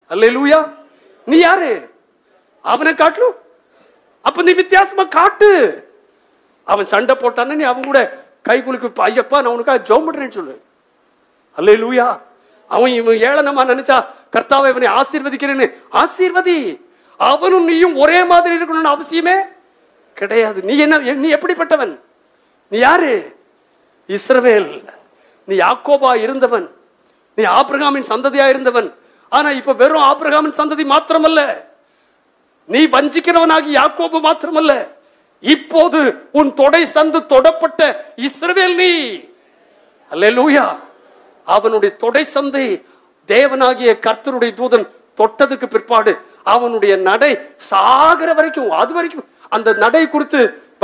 அல்லேலூயா. நீ யாரு? அவனை காட்டணும். அப்ப நீ வித்தியாசமா காட்டு. அவன் சண்டை போட்டான்னு நீ அவன் கூட கை குலுக்கு, ஐயப்பா நான் உனக்காக ஜெபம் பண்றேன்னு சொல்லு. அல்லேலூயா. அவன் இவன் ஏளனமா நினைச்சா கர்த்தாவே இவனை ஆசீர்வதிக்கிறேன்னு ஆசீர்வதி. அவனும் நீயும் ஒரே மாதிரி இருக்கணும்னு அவசியமே கிடையாது. நீ என்ன, நீ எப்படிப்பட்டவன்? நீ யாரு? இஸ்ரவேல். நீ யாக்கோபா இருந்தவன், நீ ஆபிரகாமின் சந்ததியா இருந்தவன். ஆனா இப்ப வெறும் ஆபிரகாமின் சந்ததி மாத்திரமல்ல, நீ வஞ்சிக்கிறவனாகி யாக்கோபு மாத்திரமல்ல, இப்போது உன் தொடை சந்து தொடப்பட்ட இஸ்ரவேல் நீ. அல்லேலூயா. அவனுடைய தொடை சந்தை தேவனாகிய கர்த்தருடைய தூதன் தொட்டதுக்கு பிற்பாடு அவனுடைய நடை சாகர வரைக்கும், அது வரைக்கும் அந்த நடை குறித்து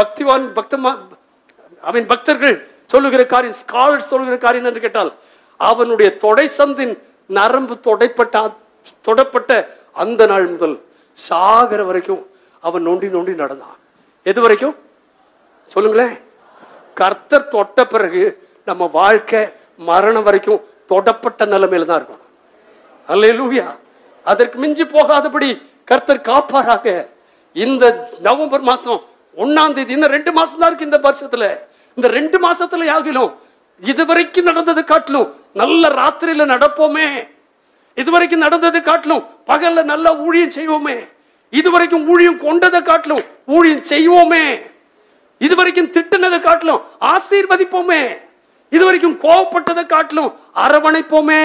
அவன் பக்தர்கள் சொல்லுகிற காரியம், ஸ்காலர்ஸ் சொல்லுகிற காரியம் என்று கேட்டால், அவனுடைய தொடை சந்தின் நரம்பு தொடப்பட்ட அந்த நாள் முதல் சாகர வரைக்கும் அவன் நொண்டி நொண்டி நடந்தான். எது வரைக்கும் சொல்லுங்களேன்? கர்த்தர் தொட்ட பிறகு நம்ம வாழ்க்கை மரணம் வரைக்கும் தொடப்பட்ட நிலைமையில தான் இருக்கணும். அல்லேலூயா. அதற்கு மிஞ்சி போகாதபடி கர்த்தர் காப்பாராக. இந்த நவம்பர் மாசம் 1ஆம் தேதி, இந்த 2 மாசம் தான் இருக்கு இந்த வருஷத்துல. இந்த 2 மாசத்துல யாகிலும் இதுவரைக்கும் நடந்தது காட்டிலும் நல்ல ராத்திரியில நடப்போமே, இதுவரைக்கும் நடந்தது காட்டிலும் பகல்ல நல்ல ஊழியம் செய்வோமே, இதுவரைக்கும் ஊழியம் கொண்டதை காட்டிலும் ஊழியம் செய்வோமே, இதுவரைக்கும் திட்டுனதை காட்டிலும் ஆசீர்வதிப்போமே, இதுவரைக்கும் கோபப்பட்டதை காட்டிலும் அரவணைப்போமே.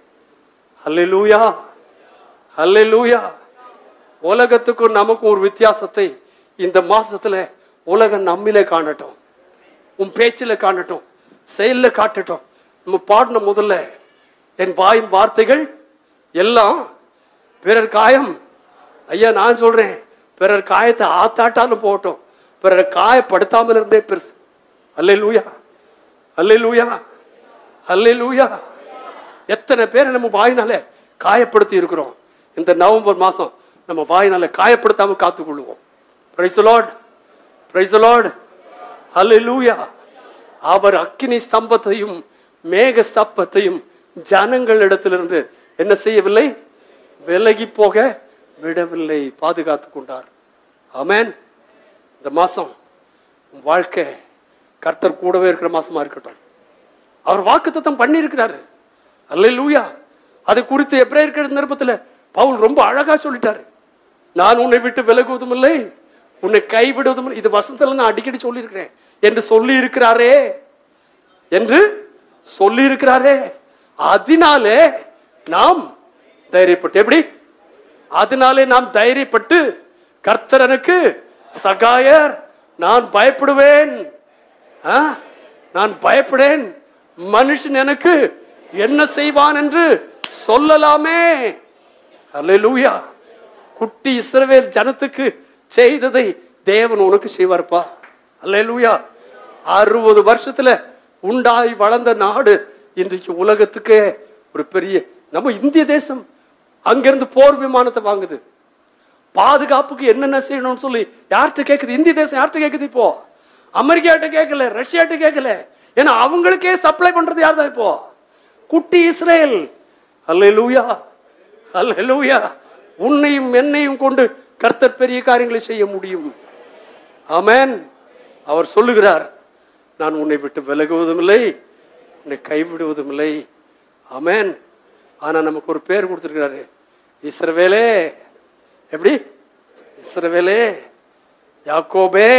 அல்லேலூயா. அல்லேலூயா. உலகத்துக்கும் நமக்கும் ஒரு வித்தியாசத்தை இந்த மாசத்துல உலகம் நம்மிலே காணட்டும், உன் பேச்சில காணட்டும், செயல்ல காட்டட்டும். நம்ம பாடின முதல்ல, என் வாயின் வார்த்தைகள் எல்லாம் பிறர் காயம். ஐயா நான் சொல்றேன், பிறர் காயத்தை ஆத்தாட்டாலும் போட்டோம், பிறர் காயப்படுத்தாமல் இருந்தே பெருசு. அல்லேலூயா. அல்லேலூயா. அல்லேலூயா. எத்தனை பேரை நம்ம வாயினால காயப்படுத்தி இருக்கிறோம். இந்த நவம்பர் மாசம் நம்ம வாயினால காயப்படுத்தாம காத்துக்கொள்வோம். Praise the Lord. Praise the Lord. அல்லேலூயா. அவர் அக்கினி ஸ்தம்பத்தையும் மேக ஸ்தம்பத்தையும் ஜனங்களிடத்திலிருந்து என்ன செய்யவில்லை? விலகி போக விடவில்லை, பாதுகாத்து கொண்டார். ஆமென். இந்த மாசம் வாழ்க்கை கர்த்தர் கூடவே இருக்கிற மாசமா இருக்கட்டும். அவர் வாக்குத்தத்தம் பண்ணி இருக்கிறாரு. அல்லேலூயா. அது குறித்து எபிரேயர் நிருபத்துல பவுல் ரொம்ப அழகா சொல்லிட்டாரு. நான் உன்னை விட்டு விலகுவதும் இல்லை, உன்னை கைவிடுவதும் இல்லை. இது வசனத்துல நான் அடிக்கடி சொல்லி இருக்கிறேன் என்று சொல்லி இருக்கிறாரே, என்று சொல்லி இருக்கிறாரே. அதனாலே நாம் தைரியப்பட்டு, எப்படி? அதனாலே நாம் தைரியப்பட்டு, கர்த்தர் எனக்கு சகாயர், நான் பயப்படுவேன், நான் பயப்படேன், மனுஷன் எனக்கு என்ன செய்வான் என்று சொல்லலாமே. அல்லேலூயா. குட்டி இஸ்ரவேல் ஜனத்துக்கு செய்ததை தேவன் உனக்கு செய்வார்ப்பா. அல்லேலூயா. 60 வருஷத்துல உண்டாய் வளர்ந்த நாடு இன்றைக்கு உலகத்துக்கே ஒரு பெரிய, நம்ம இந்திய தேசம் அங்கிருந்து போர் விமானத்தை வாங்குது. பாதுகாப்புக்கு என்னென்ன செய்யணும்னு சொல்லி யார்கிட்ட கேட்குது? இந்திய தேசம் யார்கிட்ட கேட்குது? இப்போ அமெரிக்காட்ட கேட்கல, ரஷ்யாட்ட கேட்கல. ஏன்னா அவங்களுக்கே சப்ளை பண்றது யார் தான்? இப்போ குட்டி இஸ்ரேல். அல்லேலூயா. அல்லேலூயா. உன்னையும் என்னையும் கொண்டு கர்த்தர் பெரிய காரியங்களை செய்ய முடியும். ஆமென். அவர் சொல்லுகிறார், நான் உன்னை விட்டு விலகுவதும் இல்லை, உன்னை கைவிடுவதும் இல்லை. ஆமென். ஆனா நமக்கு ஒரு பேர் கொடுத்திருக்கிறாரு, இஸ்ரவேலே. எப்படி? இஸ்ரவேலே, யாக்கோபே,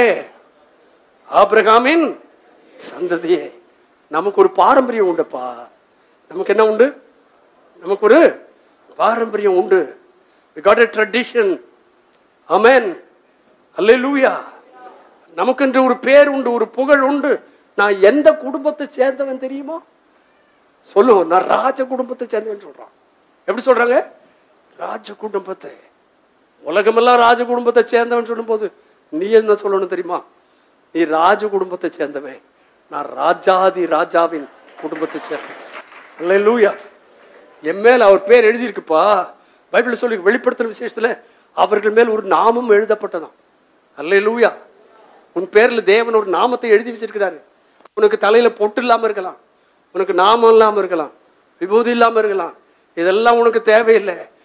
ஆபிரகாமின் சந்ததியே. நமக்கு ஒரு பாரம்பரியம் உண்டுப்பா. நமக்கு என்ன உண்டு? நமக்கு ஒரு பாரம்பரியம் உண்டு. We got a tradition. Amen. Hallelujah. நமக்கு என்று ஒரு பேர் உண்டு, ஒரு புகழ் உண்டு. நான் எந்த குடும்பத்தை சேர்ந்தவன் தெரியுமா? சொல்லுவோம், நான் ராஜ குடும்பத்தை சேர்ந்தவன் சொல்றான். எப்படி சொல்றாங்க? ராஜ குடும்பத்தை. உலகமெல்லாம் ராஜ குடும்பத்தை சேர்ந்தவன் சொல்லும் போது நீ என்ன சொல்லணும் தெரியுமா? நீ ராஜ குடும்பத்தை சேர்ந்தவன், நான் ராஜாதி ராஜாவின் குடும்பத்தை சேர்ந்தவன். அல்லேலூயா. என் மேல் அவர் பேர் எழுதியிருக்குப்பா. பைபிள் சொல்லி வெளிப்படுத்துற விசேஷத்துல அவர்கள் மேல் ஒரு நாமம் எழுதப்பட்டதாம். அல்லேலூயா. உன் பேர்ல தேவன் ஒரு நாமத்தை எழுதி வச்சிருக்கிறாரு. உனக்கு தலையில பொட்டு இல்லாம இருக்கலாம், உனக்கு நாமம் இல்லாம இருக்கலாம், விபூதி இல்லாம இருக்கலாம், இதெல்லாம் உனக்கு தேவையில்லை.